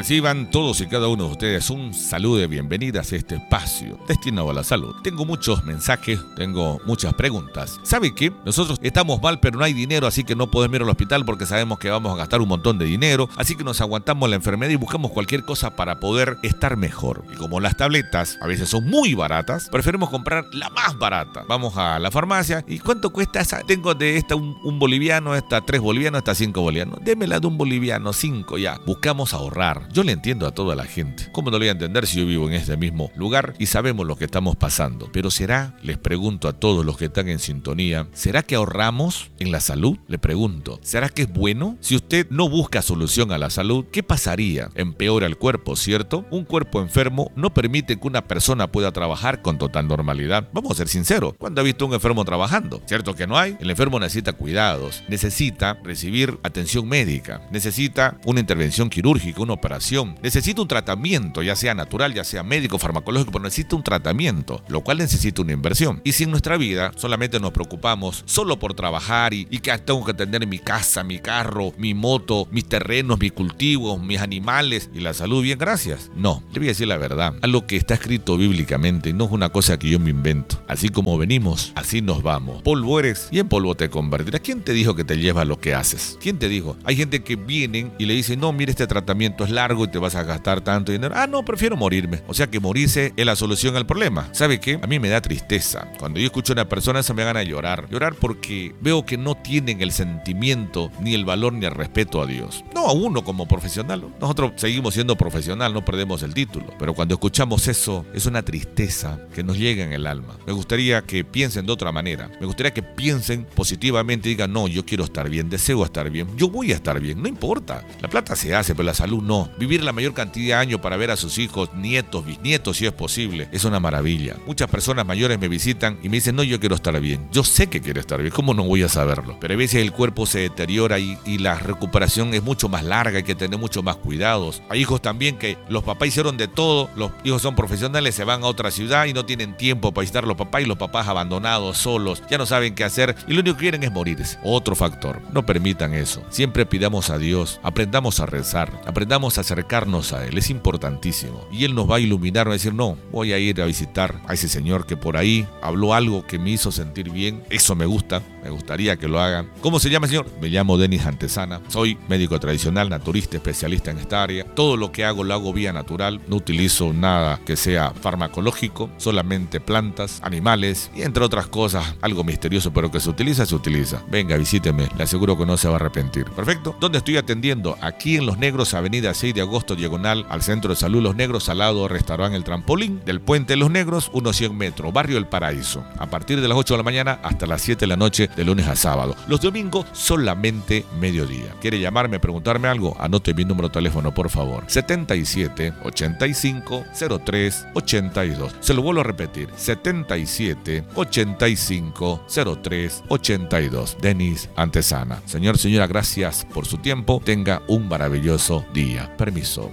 Reciban todos y cada uno de ustedes un saludo de bienvenidas a este espacio destinado a la salud. Tengo muchos mensajes, tengo muchas preguntas. ¿Sabe qué? Nosotros estamos mal, pero no hay dinero, así que no podemos ir al hospital porque sabemos que vamos a gastar un montón de dinero, así que nos aguantamos la enfermedad y buscamos cualquier cosa para poder estar mejor. Y como las tabletas a veces son muy baratas, preferimos comprar la más barata. Vamos a la farmacia y ¿cuánto cuesta esa? Tengo de esta un boliviano, esta 3 bolivianos, esta 5 bolivianos. Démela de un boliviano, 5 ya. Buscamos ahorrar. Yo le entiendo a toda la gente. ¿Cómo no le voy a entender si yo vivo en este mismo lugar y sabemos lo que estamos pasando? Pero ¿será, les pregunto a todos los que están en sintonía, ¿será que ahorramos en la salud? Le pregunto, ¿será que es bueno? Si usted no busca solución a la salud, ¿qué pasaría? Empeora el cuerpo, ¿cierto? Un cuerpo enfermo no permite que una persona pueda trabajar con total normalidad. Vamos a ser sinceros. ¿Cuándo ha visto un enfermo trabajando? ¿Cierto que no hay? El enfermo necesita cuidados, necesita recibir atención médica, necesita una intervención quirúrgica, una operación, necesita un tratamiento, ya sea natural, ya sea médico, farmacológico, pero necesita un tratamiento, lo cual necesita una inversión. Y si en nuestra vida solamente nos preocupamos solo por trabajar y que tengo que atender mi casa, mi carro, mi moto, mis terrenos, mis cultivos, mis animales y la salud, bien, gracias. No, le voy a decir la verdad, a lo que está escrito bíblicamente, no es una cosa que yo me invento. Así como venimos, así nos vamos. Polvo eres y en polvo te convertirás. ¿Quién te dijo que te lleva lo que haces? ¿Quién te dijo? Hay gente que vienen y le dicen, no, mire, este tratamiento es largo y te vas a gastar tanto dinero. Ah, no, prefiero morirme. O sea que morirse es la solución al problema. ¿Sabe qué? A mí me da tristeza. Cuando yo escucho a una persona se me gana llorar. Llorar porque veo que no tienen el sentimiento, ni el valor, ni el respeto a Dios. No a uno como profesional, ¿no? Nosotros seguimos siendo profesional, no perdemos el título. Pero cuando escuchamos eso, es una tristeza que nos llega en el alma. Me gustaría que piensen de otra manera. Me gustaría que piensen positivamente y digan, no, yo quiero estar bien, deseo estar bien, yo voy a estar bien, no importa. La plata se hace, pero la salud no. Vivir la mayor cantidad de años para ver a sus hijos, nietos, bisnietos, si es posible, es una maravilla. Muchas personas mayores me visitan y me dicen, no, yo quiero estar bien. Yo sé que quiero estar bien, ¿cómo no voy a saberlo? Pero a veces el cuerpo se deteriora y la recuperación es mucho más larga, hay que tener mucho más cuidados. Hay hijos también que los papás hicieron de todo, los hijos son profesionales, se van a otra ciudad y no tienen tiempo para visitar a los papás y los papás abandonados, solos, ya no saben qué hacer y lo único que quieren es morirse. Otro factor, no permitan eso. Siempre pidamos a Dios, aprendamos a rezar, aprendamos a acercarnos a Él, es importantísimo. Y Él nos va a iluminar, va a decir, no, voy a ir a visitar a ese señor que por ahí habló algo que me hizo sentir bien, eso me gusta, me gustaría que lo hagan. ¿Cómo se llama, señor? Me llamo Denis Antesana, soy médico tradicional, naturista, especialista en esta área. Todo lo que hago lo hago vía natural, no utilizo nada que sea farmacológico, solamente plantas, animales y entre otras cosas, algo misterioso, pero que se utiliza, se utiliza. Venga, visíteme, le aseguro que no se va a arrepentir. Perfecto. ¿Dónde estoy atendiendo? Aquí en Los Negros, avenida 6 de agosto, diagonal al Centro de Salud Los Negros, al lado del restaurante El Trampolín, del Puente de Los Negros, unos 100 metros, barrio El Paraíso. A partir de las 8 de la mañana hasta las 7 de la noche, de lunes a sábado. Los domingos solamente mediodía. ¿Quiere llamarme, preguntarme algo? Anote mi número de teléfono, por favor. 77 85 03 82. Se lo vuelvo a repetir. 77 85 03 82. Denis Antesana. Señor, señora, gracias por su tiempo. Tenga un maravilloso día. Permiso.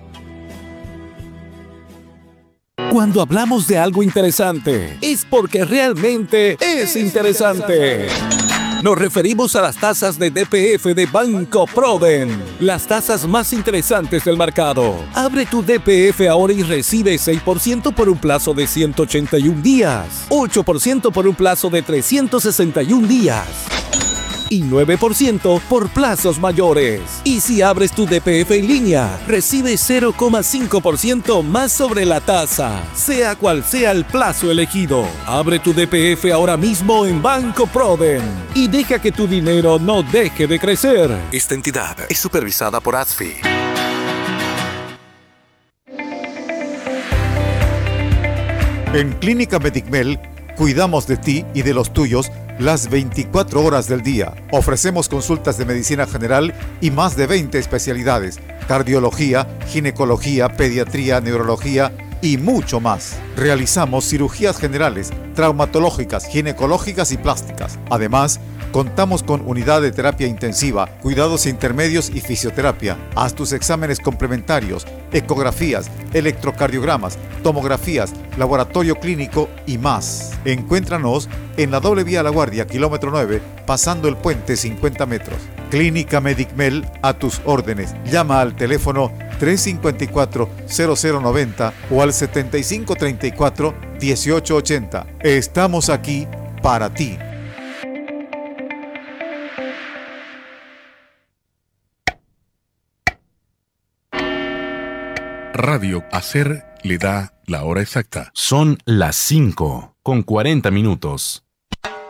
Cuando hablamos de algo interesante, es porque realmente es interesante. Nos referimos a las tasas de DPF de Banco Proden, las tasas más interesantes del mercado. Abre tu DPF ahora y recibe 6% por un plazo de 181 días, 8% por un plazo de 361 días y 9% por plazos mayores. Y si abres tu DPF en línea, recibe 0,5% más sobre la tasa, sea cual sea el plazo elegido. Abre tu DPF ahora mismo en Banco Proden y deja que tu dinero no deje de crecer. Esta entidad es supervisada por ASFI. En Clínica Medicmel cuidamos de ti y de los tuyos las 24 horas del día. Ofrecemos consultas de medicina general y más de 20 especialidades: cardiología, ginecología, pediatría, neurología y mucho más. Realizamos cirugías generales, traumatológicas, ginecológicas y plásticas. Además, contamos con unidad de terapia intensiva, cuidados intermedios y fisioterapia. Haz tus exámenes complementarios, ecografías, electrocardiogramas, tomografías, laboratorio clínico y más. Encuéntranos en la doble vía La Guardia, kilómetro 9, pasando el puente 50 metros. Clínica Medicmel, a tus órdenes. Llama al teléfono 354-0090 o al 7534-1880. Estamos aquí para ti. Radio Hacer le da la hora exacta. Son las 5:40.